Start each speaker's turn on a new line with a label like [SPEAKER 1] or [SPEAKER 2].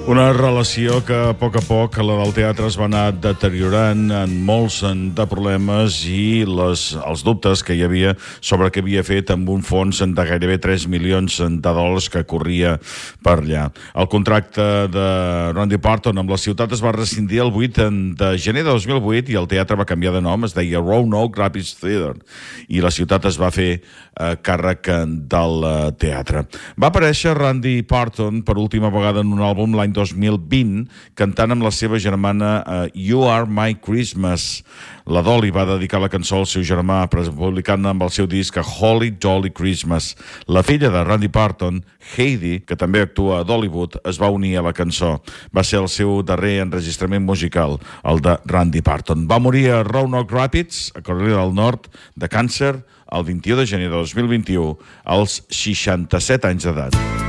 [SPEAKER 1] Una relació que a poc la del teatre es va anar deteriorant en molts de problemes i els dubtes que hi havia sobre què havia fet amb un fons de gairebé 3 milions de dòlars que corria per allà. El contracte de Randy Parton amb la ciutat es va rescindir el 8 de gener de 2008 i el teatre va canviar de nom, es deia Roanoke Rapids Theatre, i la ciutat es va fer càrrec del teatre. Va aparèixer Randy Parton per última vegada en un àlbum l'any 2020, cantant amb la seva germana You Are My Christmas. La Dolly va dedicar la cançó al seu germà, publicant-la amb el seu disc Holly Jolly Christmas. La filla de Randy Parton, Heidi, que també actua a Dollywood, es va unir a la cançó. Va ser el seu darrer enregistrament musical, el de Randy Parton. Va morir a Roanoke Rapids, a Carolina del Nord, de càncer, el 21 de gener de 2021, als 67 anys d'edat.